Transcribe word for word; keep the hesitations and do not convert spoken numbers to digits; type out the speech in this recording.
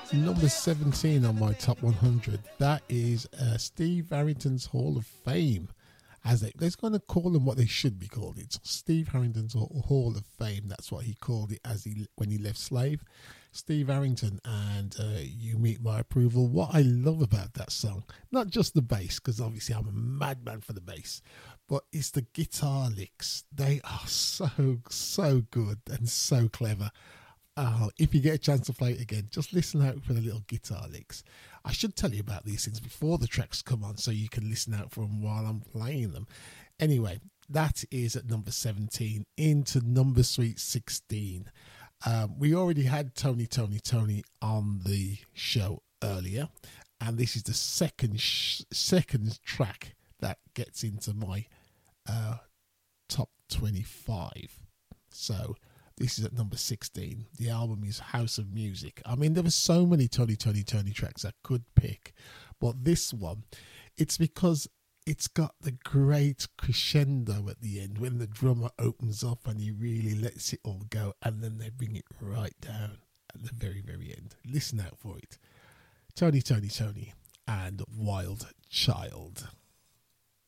Number seventeen on my top one hundred. That is uh, Steve Harrington's Hall of Fame. As they, they're going to call them what they should be called. It's Steve Harrington's Hall of Fame. That's what he called it as he when he left Slave. Steve Harrington and uh, You Meet My Approval. What I love about that song, not just the bass, because obviously I'm a madman for the bass, but it's the guitar licks. They are so, so good and so clever. Oh, if you get a chance to play it again, just listen out for the little guitar licks. I should tell you about these things before the tracks come on so you can listen out for them while I'm playing them. Anyway, that is at number seventeen. Into number sweet sixteen. Um, we already had Tony, Tony, Tony on the show earlier, and this is the second sh- second track that gets into my uh, top twenty-five. So this is at number sixteen. The album is House of Music. I mean, there were so many Tony, Tony, Tony tracks I could pick, but this one, it's because it's got the great crescendo at the end when the drummer opens up and he really lets it all go, and then they bring it right down at the very, very end. Listen out for it. Tony, Tony, Tony and Wild Child.